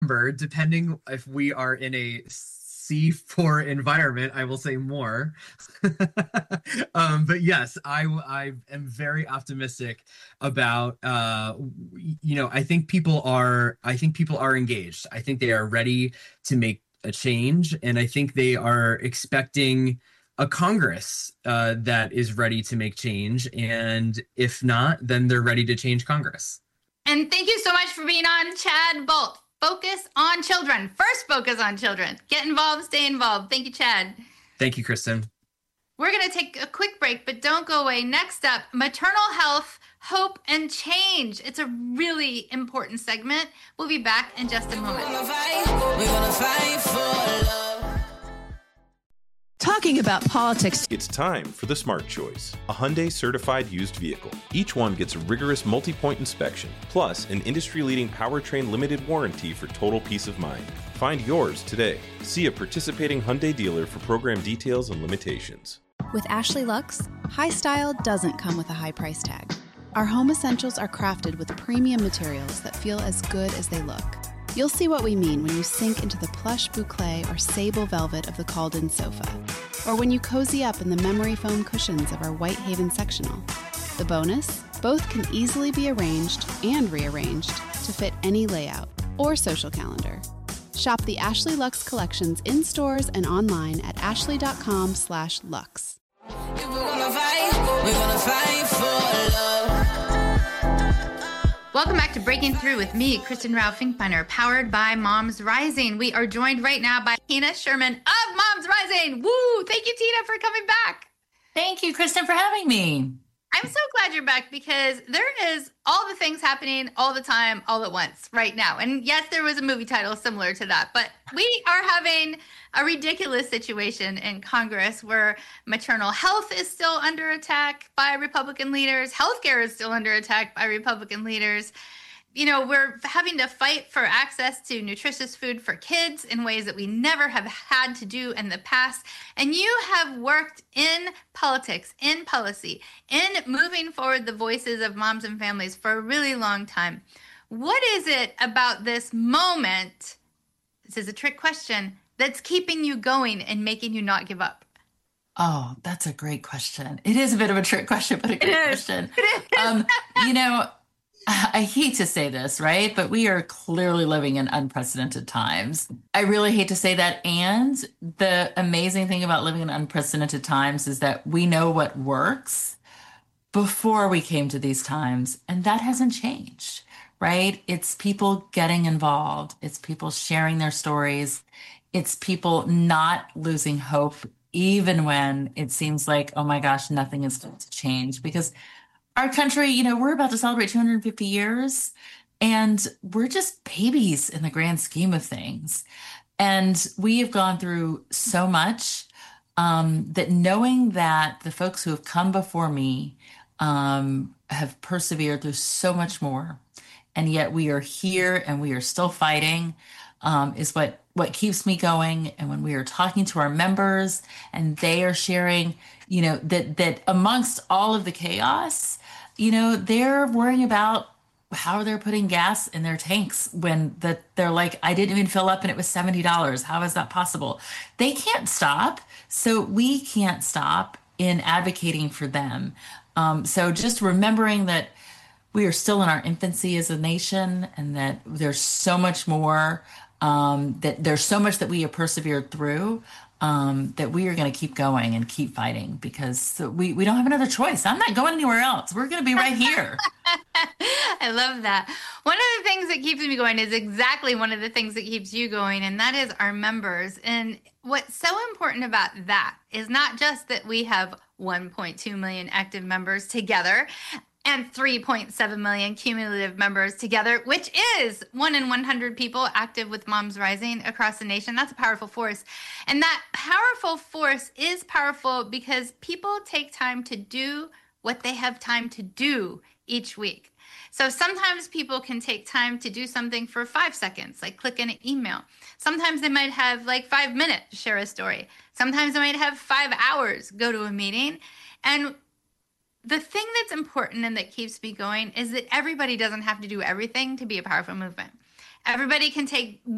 number, depending if we are in a C4 environment, I will say more. But yes, I am very optimistic about I think people are engaged. I think they are ready to make a change, and I think they are expecting a Congress that is ready to make change. And if not, then they're ready to change Congress. And thank you so much for being on, Chad Bolt. Focus on children. First, focus on children. Get involved, stay involved. Thank you, Chad. Thank you, Kristen. We're going to take a quick break, but don't go away. Next up, maternal health, hope, and change. It's a really important segment. We'll be back in just a moment. We're gonna fight for love. Talking about politics. It's time for the Smart Choice, a Hyundai certified used vehicle. Each one gets a rigorous multi-point inspection, plus an industry-leading powertrain limited warranty for total peace of mind. Find yours today. See a participating Hyundai dealer for program details and limitations. With Ashley Lux, high style doesn't come with a high price tag. Our home essentials are crafted with premium materials that feel as good as they look. You'll see what we mean when you sink into the plush boucle or sable velvet of the called-in sofa, or when you cozy up in the memory foam cushions of our Whitehaven sectional. The bonus? Both can easily be arranged and rearranged to fit any layout or social calendar. Shop the Ashley Lux collections in stores and online at ashley.com/lux. If we're gonna fight for love. Welcome back to Breaking Through with me, Kristen Rao Finkbeiner, powered by Moms Rising. We are joined right now by Tina Sherman of Moms Rising. Woo! Thank you, Tina, for coming back. Thank you, Kristen, for having me. I'm so glad you're back because there is all the things happening all the time, all at once right now. And yes, there was a movie title similar to that, but we are having a ridiculous situation in Congress where maternal health is still under attack by Republican leaders. Healthcare is still under attack by Republican leaders. You know, we're having to fight for access to nutritious food for kids in ways that we never have had to do in the past. And you have worked in politics, in policy, in moving forward the voices of moms and families for a really long time. What is it about this moment, this is a trick question, that's keeping you going and making you not give up? Oh, that's a great question. It is a bit of a trick question, but a great question. You know, I hate to say this, right? But we are clearly living in unprecedented times. I really hate to say that. And the amazing thing about living in unprecedented times is that we know what works before we came to these times. And that hasn't changed, right? It's people getting involved. It's people sharing their stories. It's people not losing hope, even when it seems like, oh my gosh, nothing is going to change. Because our country, you know, we're about to celebrate 250 years, and we're just babies in the grand scheme of things. And we have gone through so much that knowing that the folks who have come before me have persevered through so much more, and yet we are here and we are still fighting, is what keeps me going. And when we are talking to our members and they are sharing, you know, that amongst all of the chaos, you know, they're worrying about how they're putting gas in their tanks when they're like, I didn't even fill up and it was $70. How is that possible? They can't stop. So we can't stop in advocating for them. So just remembering that we are still in our infancy as a nation, and that there's so much more, that there's so much that we have persevered through, that we are going to keep going and keep fighting, because we don't have another choice. I'm not going anywhere else. We're going to be right here. I love that. One of the things that keeps me going is exactly one of the things that keeps you going, and that is our members. And what's so important about that is not just that we have 1.2 million active members together and 3.7 million cumulative members together, which is 1 in 100 people active with Moms Rising across the nation. That's a powerful force. And that powerful force is powerful because people take time to do what they have time to do each week. So sometimes people can take time to do something for 5 seconds, like click an email. Sometimes they might have like 5 minutes to share a story. Sometimes they might have 5 hours, go to a meeting. And the thing that's important and that keeps me going is that everybody doesn't have to do everything to be a powerful movement. Everybody can take